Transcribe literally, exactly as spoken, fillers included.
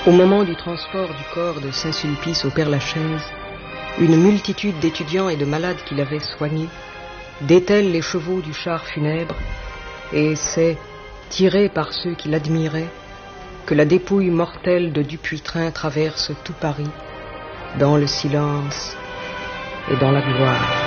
Au moment du transport du corps de Saint-Sulpice au Père-Lachaise, une multitude d'étudiants et de malades qui l'avaient soigné détellent les chevaux du char funèbre, et c'est, tiré par ceux qui l'admiraient, que la dépouille mortelle de Dupuytren traverse tout Paris, dans le silence et dans la gloire.